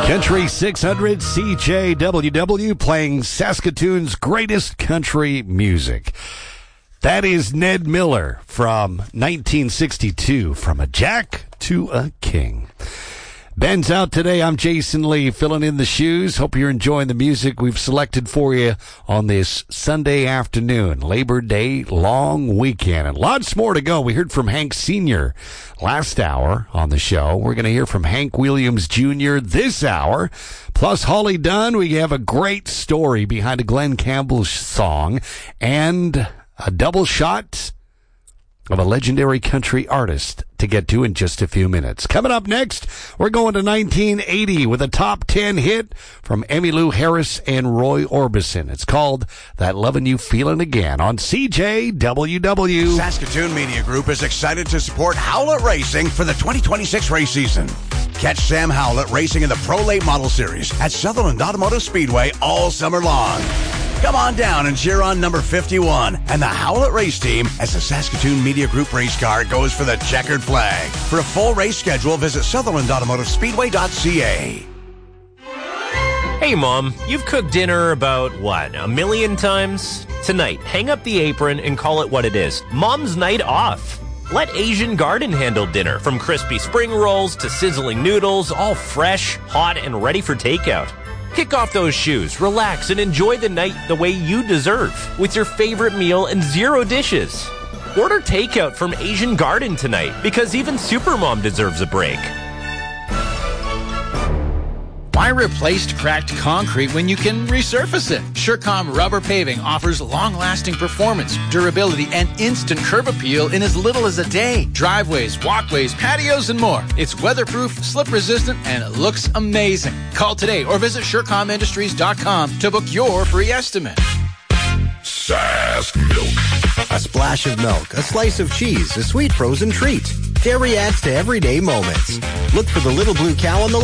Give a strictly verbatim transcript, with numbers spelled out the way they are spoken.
Country six hundred C J W W playing Saskatoon's greatest country music. That is Ned Miller from nineteen sixty-two, From a Jack to a King. Ben's out today. I'm Jason Lee, filling in the shoes. Hope you're enjoying the music we've selected for you on this Sunday afternoon, Labor Day long weekend, and lots more to go. We heard from Hank Senior last hour on the show. We're going to hear from Hank Williams Junior this hour. Plus Holly Dunn, we have a great story behind a Glenn Campbell song and a double shot of a legendary country artist to get to in just a few minutes. Coming up next, we're going to nineteen eighty with a top ten hit from Emmylou Harris and Roy Orbison. It's called That Lovin' You Feelin' Again on C J W W. Saskatoon Media Group is excited to support Howlett Racing for the twenty twenty-six race season. Catch Sam Howlett racing in the Pro Late Model Series at Sutherland Automotive Speedway all summer long. Come on down and cheer on number fifty-one and the Howlett Race Team as the Saskatoon Media Group race car goes for the checkered flag. For a full race schedule, visit Sutherland Automotive Speedway dot C A. Hey, Mom, you've cooked dinner about, what, a million times? Tonight, hang up the apron and call it what it is. Mom's night off. Let Asian Garden handle dinner, from crispy spring rolls to sizzling noodles, all fresh, hot, and ready for takeout. Kick off those shoes, relax, and enjoy the night the way you deserve, with your favorite meal and zero dishes. Order takeout from Asian Garden tonight, because even Supermom deserves a break. Why replace cracked concrete when you can resurface it? Surecom Rubber Paving offers long-lasting performance, durability, and instant curb appeal in as little as a day. Driveways, walkways, patios, and more. It's weatherproof, slip-resistant, and it looks amazing. Call today or visit Surecom Industries dot com to book your free estimate. Sask Milk. A splash of milk, a slice of cheese, a sweet frozen treat. Dairy adds to everyday moments. Look for the little blue cow on the